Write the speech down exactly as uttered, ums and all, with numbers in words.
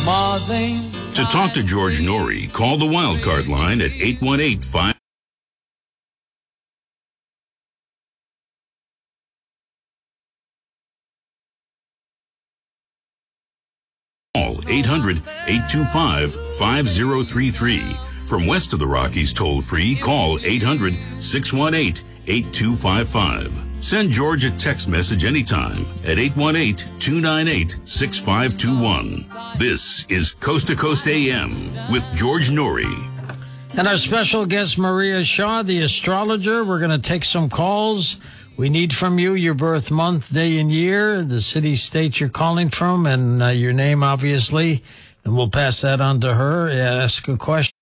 To talk to George Norrie, call the Wildcard line at eight one eight five. Call eight hundred, eight two five, five zero three three. From west of the Rockies toll free, call eight hundred, six one eight, eight two five five. Send George a text message anytime at eight one eight, two nine eight, six five two one. This is Coast to Coast A M with George Norrie. And our special guest, Maria Shaw, the astrologer. We're going to take some calls. We need from you your birth month, day, and year, the city, state you're calling from, and uh, your name, obviously. And we'll pass that on to her. Ask a question.